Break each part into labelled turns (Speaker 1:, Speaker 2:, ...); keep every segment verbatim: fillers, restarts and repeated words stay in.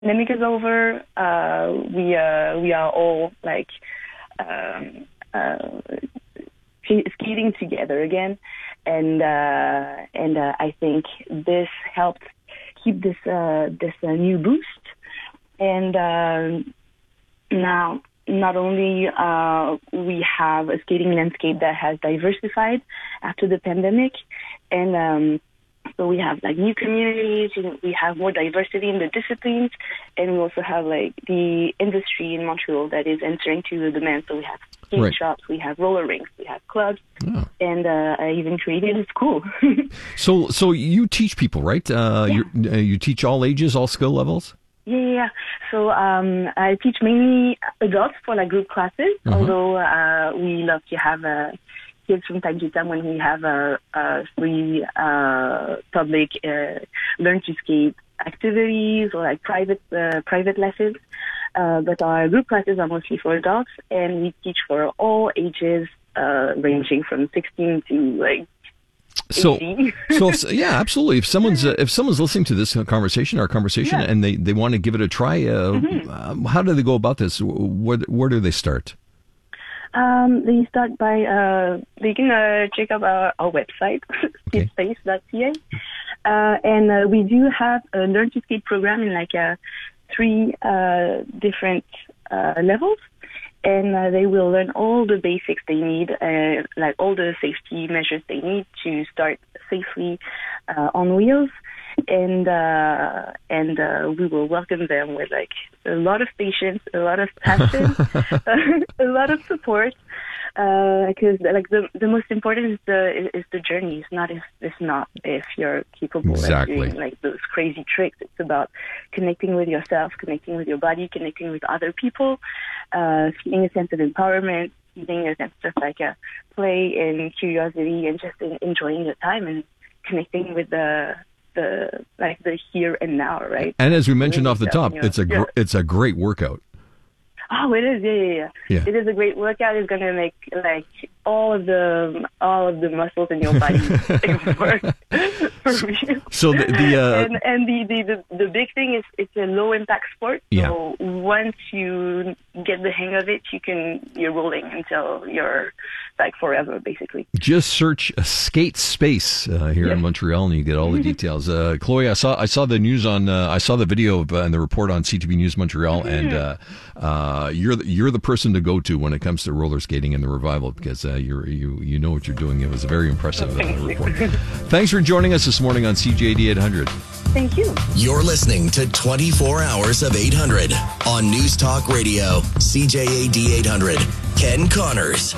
Speaker 1: pandemic is over, uh, we uh, we are all like um, uh, skating together again, and uh, and uh, I think this helped keep this uh, this uh, new boost. And uh, now, not only uh, we have a skating landscape that has diversified after the pandemic, and um, so we have like new communities, we have more diversity in the disciplines, and we also have like the industry in Montreal that is answering to the demand. So we have skate right. shops, we have roller rinks, we have clubs, oh. and uh, I even created a school.
Speaker 2: so, so you teach people, right? Uh,
Speaker 1: yeah.
Speaker 2: you you teach all ages, all skill levels.
Speaker 1: Yeah, yeah, yeah. So um, I teach mainly adults for like group classes, uh-huh. although uh, we love to have uh, kids from time to time when we have a, a free uh, public uh, learn to skate activities or like private uh, private lessons. Uh, but our group classes are mostly for adults, and we teach for all ages, uh, ranging from sixteen to like.
Speaker 2: So, so if, yeah, absolutely. If someone's uh, if someone's listening to this conversation, our conversation, yeah. and they, they want to give it a try, uh, mm-hmm. um, how do they go about this? Where where do they start?
Speaker 1: Um, they start by uh, they can uh, check out our, our website, skate space dot c a, uh, and uh, we do have a learn to skate program in like uh, three uh, different uh, levels. And uh, they will learn all the basics they need, uh, like all the safety measures they need to start safely uh, on wheels. And uh, and uh, we will welcome them with like a lot of patience, a lot of passion, a lot of support. Because uh, like the the most important is the is the journey. It's not if it's not if you're capable
Speaker 2: exactly.
Speaker 1: of doing like those crazy tricks. It's about connecting with yourself, connecting with your body, connecting with other people, uh, feeling a sense of empowerment, feeling a sense of like a play and curiosity, and just in, enjoying your time and connecting with the the like the here and now, right?
Speaker 2: And as we mentioned off the top, it's a gr- yeah. it's a great workout.
Speaker 1: Oh, it is. Yeah, yeah, yeah,
Speaker 2: yeah.
Speaker 1: It is a great workout. It's going to make like all of the all of the muscles in your body work for real.
Speaker 2: So the, the uh...
Speaker 1: and, and the, the, the, the big thing is it's a low impact sport. So yeah. once you get the hang of it, you can you're rolling until you're like forever, basically.
Speaker 2: Just search Skate Space uh, here yes. in Montreal, and you get all the details. Uh, Chloe, I saw I saw the news on uh, I saw the video of, uh, and the report on C T V News Montreal, mm-hmm. and uh, uh, you're the, you're the person to go to when it comes to roller skating and the revival, because uh, you're you you know what you're doing. It was a very impressive uh, report. Thanks for joining us this morning on C J A D eight hundred.
Speaker 1: Thank you.
Speaker 3: You're listening to twenty-four hours of eight hundred on News Talk Radio, C J A D eight hundred. Ken Connors.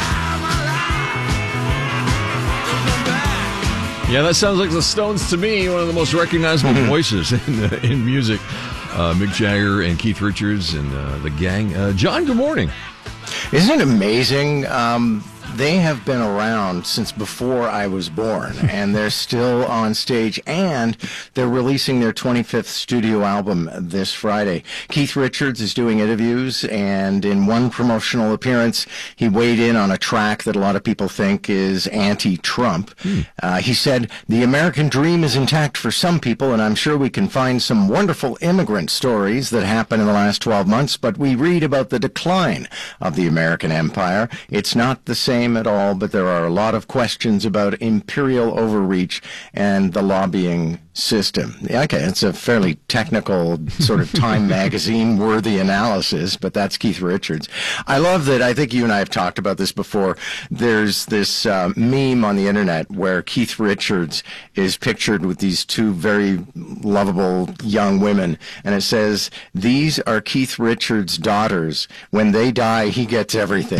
Speaker 2: Yeah, that sounds like the Stones to me. One of the most recognizable voices in uh, in music. Uh, Mick Jagger and Keith Richards and uh, the gang. Uh, John, good morning.
Speaker 4: Isn't it amazing? Um, they have been around since before I was born, and they're still on stage, and they're releasing their twenty-fifth studio album this Friday. Keith Richards is doing interviews, and in one promotional appearance, he weighed in on a track that a lot of people think is anti-Trump. Hmm. Uh, he said, "The American dream is intact for some people, and I'm sure we can find some wonderful immigrant stories that happened in the last twelve months, but we read about the decline of the American empire. It's not the same at all, but there are a lot of questions about imperial overreach and the lobbying system." Okay, it's a fairly technical sort of Time magazine worthy analysis, but that's Keith Richards. I love that. I think you and I have talked about this before. There's this uh, meme on the internet where Keith Richards is pictured with these two very lovable young women, and it says, "These are Keith Richards' daughters. When they die, he gets everything."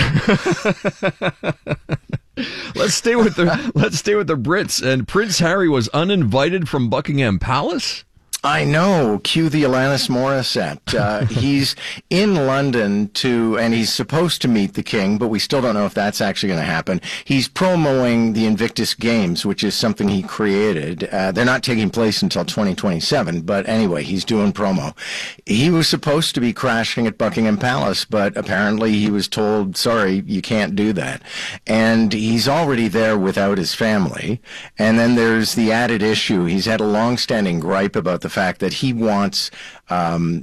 Speaker 2: Let's stay with the let's stay with the Brits. And Prince Harry was uninvited from Buckingham Palace?
Speaker 4: I know. Cue the Alanis Morissette. Uh, he's in London to, and he's supposed to meet the king, but we still don't know if that's actually going to happen. He's promoting the Invictus Games, which is something he created. Uh, they're not taking place until twenty twenty-seven, but anyway, he's doing promo. He was supposed to be crashing at Buckingham Palace, but apparently he was told, sorry, you can't do that. And he's already there without his family. And then there's the added issue. He's had a long-standing gripe about the fact that he wants um,